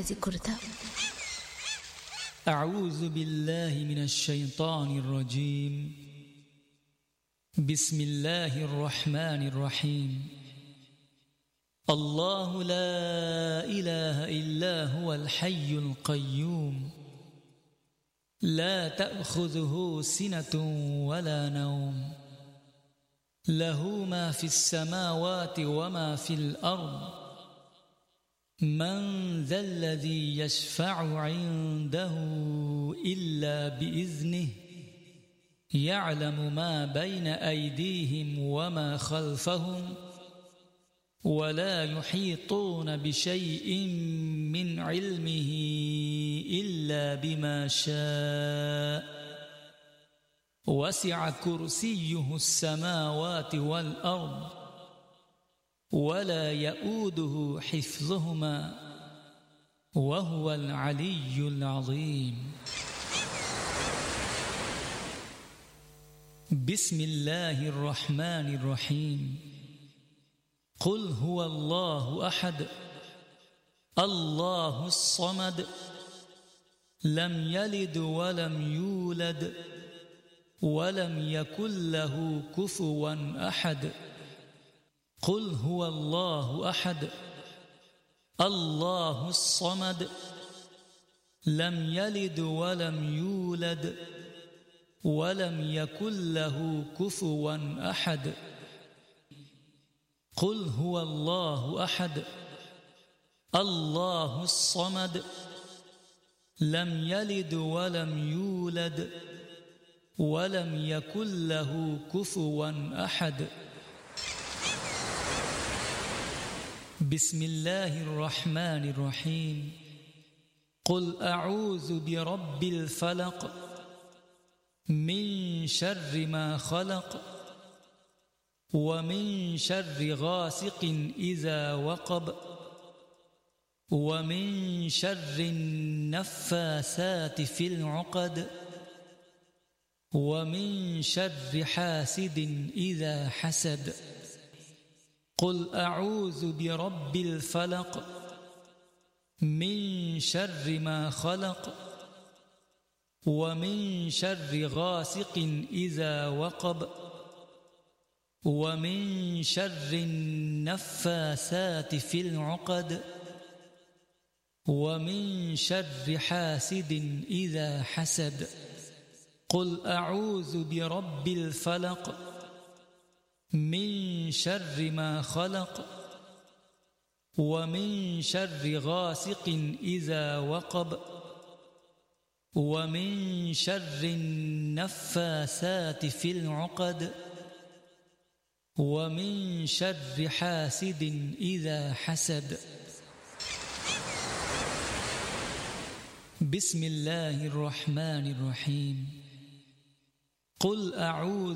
kurta. أعوذ بالله من الشيطان الرجيم. بسم الله الرحمن الرحيم. الله لا إله إلا هو الحي القيوم لا تأخذه سنة ولا نوم له ما في السماوات وما في الأرض من ذا الذي يشفع عنده إلا بإذنه يعلم ما بين أيديهم وما خلفهم ولا يحيطون بشيء من علمه إلا بما شاء وسع كرسيه السماوات والأرض ولا يؤوده حفظهما وهو العلي العظيم. بسم الله الرحمن الرحيم. قل هو الله أحد الله الصمد لم يلد ولم يولد ولم يكن له كفوا أحد. قل هو الله أحد الله الصمد لم يلد ولم يولد ولم يكن له كفوا أحد. قل هو الله أحد الله الصمد لم يلد ولم يولد ولم يكن له كفوا أحد. بسم الله الرحمن الرحيم. قل أعوذ برب الفلق من شر ما خلق ومن شر غاسق إذا وقب ومن شر النفاثات في العقد ومن شر حاسد إذا حسد. قل أعوذ برب الفلق من شر ما خلق ومن شر غاسق إذا وقب ومن شر النفاثات في العقد ومن شر حاسد إذا حسد. قل أعوذ برب الفلق من شر ما خلق ومن شر غاسق إذا وقب ومن شر النفاثات في العقد ومن شر حاسد إذا حسد. بسم الله الرحمن الرحيم. قل أعوذ